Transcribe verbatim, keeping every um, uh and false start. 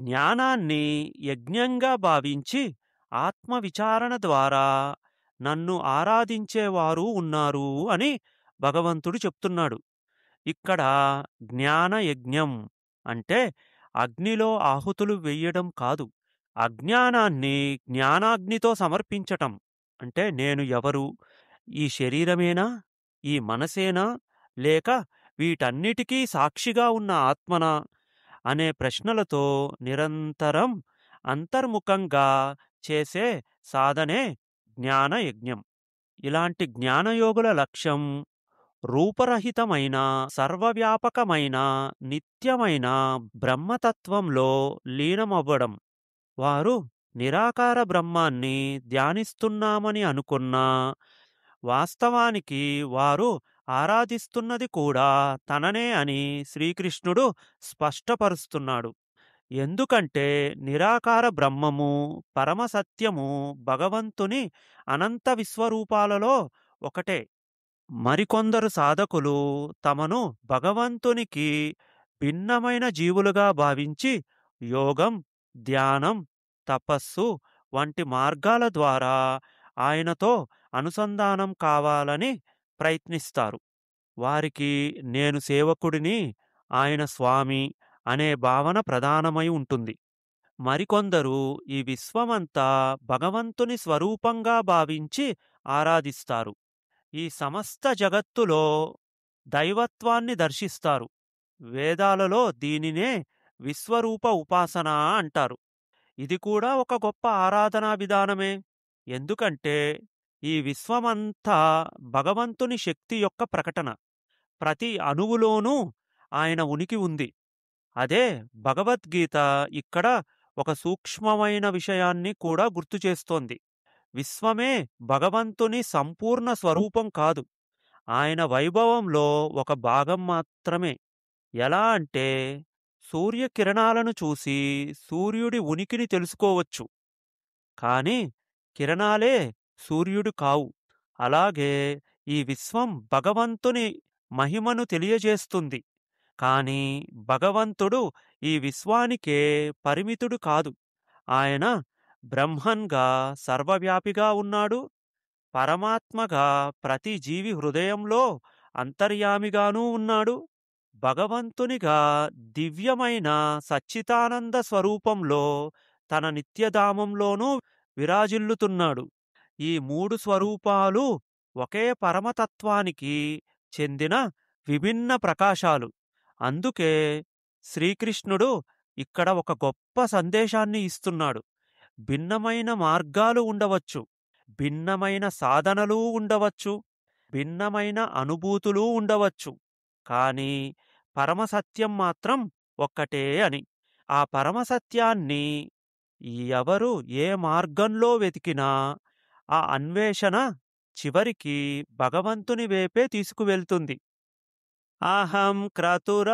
జ్ఞానాన్ని యజ్ఞంగా భావించి ఆత్మవిచారణ ద్వారా నన్ను ఆరాధించేవారు ఉన్నారు అని భగవంతుడు చెప్తున్నాడు. ఇక్కడ జ్ఞాన యజ్ఞం అంటే అగ్నిలో ఆహుతులు వెయ్యడం కాదు. అజ్ఞానాన్ని జ్ఞానాగ్నితో సమర్పించటం. అంటే నేను ఎవరు? ఈ శరీరమేనా? ఈ మనసేనా? లేక వీటన్నిటికీ సాక్షిగా ఉన్న ఆత్మనా? అనే ప్రశ్నలతో నిరంతరం అంతర్ముఖంగా చేసే సాధనే జ్ఞానయజ్ఞం. ఇలాంటి జ్ఞానయోగుల లక్ష్యం రూపరహితమైన, సర్వవ్యాపకమైన, నిత్యమైన బ్రహ్మతత్వంలో లీనమవ్వడం. వారు నిరాకార బ్రహ్మాన్ని ధ్యానిస్తున్నామని అనుకున్నా, వాస్తవానికి వారు ఆరాధిస్తున్నది కూడా తననే అని శ్రీకృష్ణుడు స్పష్టపరుస్తున్నాడు. ఎందుకంటే నిరాకార బ్రహ్మము, పరమసత్యము భగవంతుని అనంత విశ్వరూపాలలో ఒకటే. మరికొందరు సాధకులు తమను భగవంతునికి భిన్నమైన జీవులుగా భావించి యోగం, ధ్యానం, తపస్సు వంటి మార్గాల ద్వారా ఆయనతో అనుసంధానం కావాలని ప్రయత్నిస్తారు. వారికి నేను సేవకుడిని, ఆయన స్వామి అనే భావన ప్రధానమై ఉంటుంది. మరికొందరు ఈ విశ్వమంతా భగవంతుని స్వరూపంగా భావించి ఆరాధిస్తారు. ఈ సమస్త జగత్తులో దైవత్వాన్ని దర్శిస్తారు. వేదాలలో దీనినే విశ్వరూప ఉపాసన అంటారు. ఇది కూడా ఒక గొప్ప ఆరాధనా విధానమే. ఎందుకంటే ఈ విశ్వమంతా భగవంతుని శక్తి యొక్క ప్రకటన. ప్రతి అణువులోనూ ఆయన ఉనికి ఉంది. అదే భగవద్గీత ఇక్కడ ఒక సూక్ష్మమైన విషయాన్ని కూడా గుర్తు చేస్తోంది. విశ్వమే భగవంతుని సంపూర్ణ స్వరూపం కాదు, ఆయన వైభవంలో ఒక భాగం మాత్రమే. ఎలా అంటే సూర్యకిరణాలను చూసి సూర్యుడి ఉనికిని తెలుసుకోవచ్చు, కాని కిరణాలే సూర్యుడు కావు. అలాగే ఈ విశ్వం భగవంతుని మహిమను తెలియజేస్తుంది, కాని భగవంతుడు ఈ విశ్వానికే పరిమితుడు కాదు. ఆయన బ్రహ్మన్గా సర్వవ్యాపిగా ఉన్నాడు. పరమాత్మగా ప్రతి జీవి హృదయంలో అంతర్యామిగానూ ఉన్నాడు. భగవంతునిగా దివ్యమైన సచ్చిదానంద స్వరూపంలో తన నిత్యధామంలోనూ విరాజిల్లుతున్నాడు. ఈ మూడు స్వరూపాలు ఒకే పరమతత్వానికి చెందిన విభిన్న ప్రకాశాలు. అందుకే శ్రీకృష్ణుడు ఇక్కడ ఒక గొప్ప సందేశాన్ని ఇస్తున్నాడు. భిన్నమైన మార్గాలు ఉండవచ్చు, భిన్నమైన సాధనలు ఉండవచ్చు, భిన్నమైన అనుభూతులు ఉండవచ్చు, కానీ పరమసత్యం మాత్రం ఒక్కటే అని. ఆ పరమసత్యాన్ని ఎవరు ఏ మార్గంలో వెతికినా ఆ అన్వేషణ చివరికి భగవంతుని వైపే తీసుకువెళ్తుంది. అహం క్రతుర